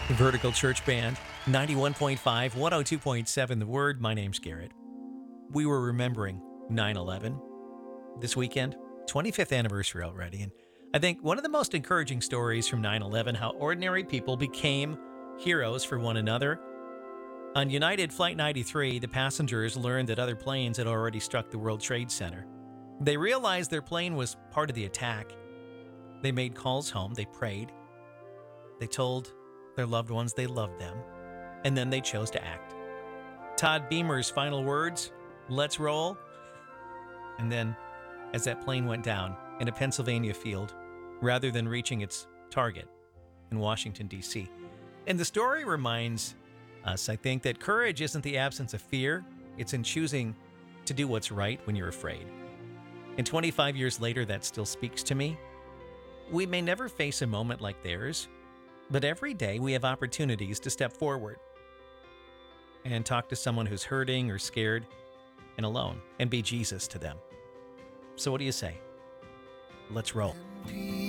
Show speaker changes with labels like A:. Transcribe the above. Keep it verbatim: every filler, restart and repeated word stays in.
A: Vertical Church Band, ninety-one point five, one oh two point seven The Word. My name's Garrett. We were remembering nine eleven this weekend, twenty-fifth anniversary already. And I think one of the most encouraging stories from nine eleven, how ordinary people became heroes for one another. On United Flight ninety-three, the passengers learned that other planes had already struck the World Trade Center. They realized their plane was part of the attack. They made calls home. They prayed. They told their loved ones they loved them. And then they chose to act. Todd Beamer's final words, "Let's roll." And then, as that plane went down in a Pennsylvania field, rather than reaching its target in Washington, D C. And the story reminds us, I think, that courage isn't the absence of fear. It's in choosing to do what's right when you're afraid. And twenty-five years later, that still speaks to me. We may never face a moment like theirs, but every day we have opportunities to step forward and talk to someone who's hurting or scared and alone and be Jesus to them. So what do you say? Let's roll.